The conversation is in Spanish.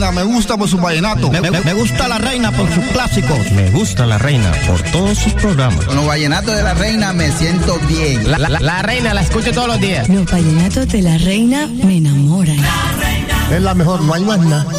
reina me gusta por su vallenato. Me gusta la reina por sus clásicos. Me gusta la reina por todos sus programas. Con los vallenatos de la reina me siento bien. La reina la escucho todos los días. Los vallenatos de la reina me enamoran. Es la mejor, no hay más nada.